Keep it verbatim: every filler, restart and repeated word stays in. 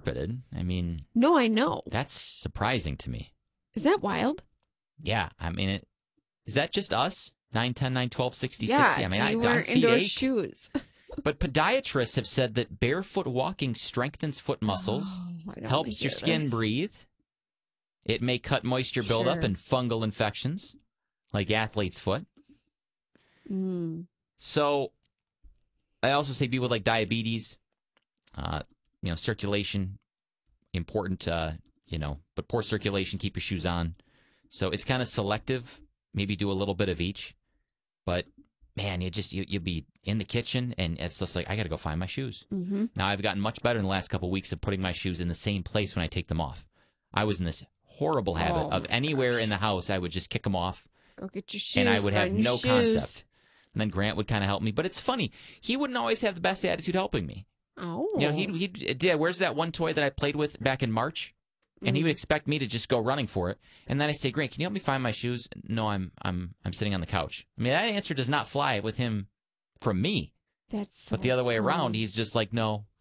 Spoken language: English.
carpeted. I mean, No, I know. that's surprising to me. Is that wild? Yeah, I mean, it, is that just us? nine, ten, nine, twelve, sixty, Yeah, sixty? I mean, do I, you my wear feet indoor ache. shoes? But podiatrists have said that barefoot walking strengthens foot muscles, Oh, I don't helps wanna your hear skin this. breathe. It may cut moisture buildup Sure. and fungal infections, like athlete's foot. Mm. So I also say people with like diabetes, uh, you know, circulation, important, uh, you know, but poor circulation, keep your shoes on. So it's kind of selective. Maybe do a little bit of each. But, man, you just, you, you'd be in the kitchen, and it's just like, I got to go find my shoes. Mm-hmm. Now, I've gotten much better in the last couple of weeks of putting my shoes in the same place when I take them off. I was in this horrible habit Oh, of my anywhere gosh. in the house, I would just kick them off, Go get your shoes. and I would have find your no shoes. concept. And then Grant would kind of help me. But it's funny. He wouldn't always have the best attitude helping me. Oh. You know, he'd, he'd, yeah, where's that one toy that I played with back in March? And he would expect me to just go running for it. And then I say, Grant, can you help me find my shoes? No, I'm I'm I'm sitting on the couch. I mean, that answer does not fly with him from me. That's so But the other way around, funny. he's just like, no,